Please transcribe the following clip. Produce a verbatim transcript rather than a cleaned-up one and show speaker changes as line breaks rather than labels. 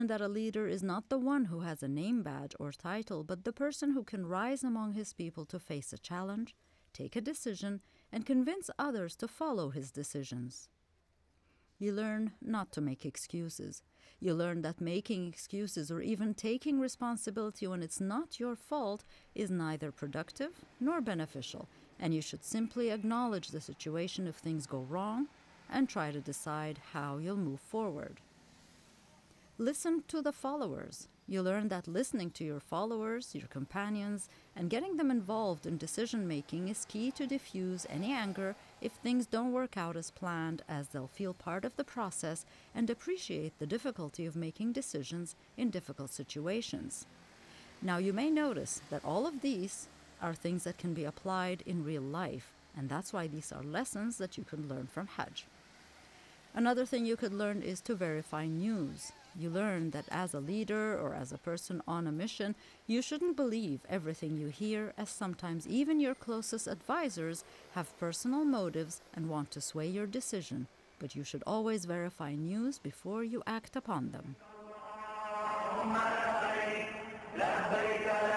that a leader is not the one who has a name badge or title, but the person who can rise among his people to face a challenge, take a decision, and convince others to follow his decisions. You learn not to make excuses. You learn that making excuses or even taking responsibility when it's not your fault is neither productive nor beneficial, and you should simply acknowledge the situation if things go wrong and try to decide how you'll move forward. Listen to the followers. You learn that listening to your followers, your companions, and getting them involved in decision-making is key to diffuse any anger if things don't work out as planned, as they'll feel part of the process and appreciate the difficulty of making decisions in difficult situations. Now, you may notice that all of these are things that can be applied in real life, and that's why these are lessons that you can learn from Hajj. Another thing you could learn is to verify news. You learn that as a leader or as a person on a mission, you shouldn't believe everything you hear, as sometimes even your closest advisors have personal motives and want to sway your decision, but you should always verify news before you act upon them.